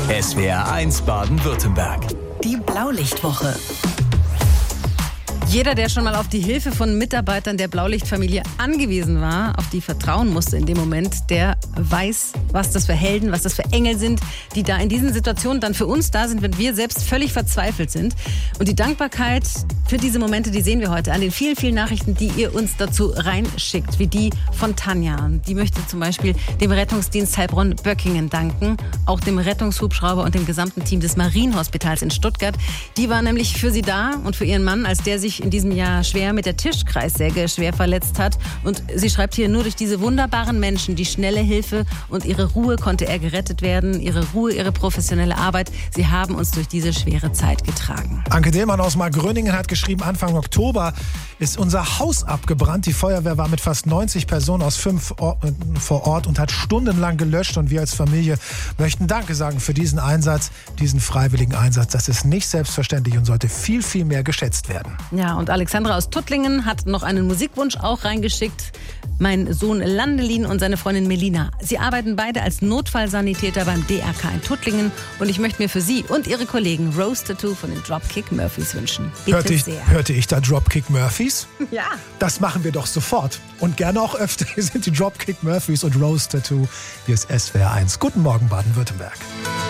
SWR1 Baden-Württemberg. Die Blaulichtwoche. Jeder, der schon mal auf die Hilfe von Mitarbeitern der Blaulichtfamilie angewiesen war, auf die vertrauen musste in dem Moment, der weiß, was das für Helden, was das für Engel sind, die da in diesen Situationen dann für uns da sind, wenn wir selbst völlig verzweifelt sind. Und die Dankbarkeit für diese Momente, die sehen wir heute an den vielen, vielen Nachrichten, die ihr uns dazu reinschickt, wie die von Tanja. Die möchte zum Beispiel dem Rettungsdienst Heilbronn-Böckingen danken, auch dem Rettungshubschrauber und dem gesamten Team des Marienhospitals in Stuttgart. Die war nämlich für sie da und für ihren Mann, als der sich in diesem Jahr schwer mit der Tischkreissäge schwer verletzt hat. Und sie schreibt hier, nur durch diese wunderbaren Menschen, die schnelle Hilfe und ihre Ruhe konnte er gerettet werden. Ihre Ruhe, ihre professionelle Arbeit, sie haben uns durch diese schwere Zeit getragen. Anke Dillmann aus Markgröningen hat geschrieben, Anfang Oktober ist unser Haus abgebrannt. Die Feuerwehr war mit fast 90 Personen aus 5 Orten vor Ort und hat stundenlang gelöscht. Und wir als Familie möchten Danke sagen für diesen Einsatz, diesen freiwilligen Einsatz. Das ist nicht selbstverständlich und sollte viel, viel mehr geschätzt werden. Ja, und Alexandra aus Tuttlingen hat noch einen Musikwunsch auch reingeschickt. Mein Sohn Landelin und seine Freundin Melina. Sie arbeiten beide als Notfallsanitäter beim DRK in Tuttlingen. Und ich möchte mir für Sie und Ihre Kollegen Rose Tattoo von den Dropkick Murphys wünschen. Bitte sehr. Hörte ich da Dropkick Murphys? Ja. Das machen wir doch sofort. Und gerne auch öfter. Hier sind die Dropkick Murphys und Rose Tattoo. Hier ist SWR1. Guten Morgen, Baden-Württemberg.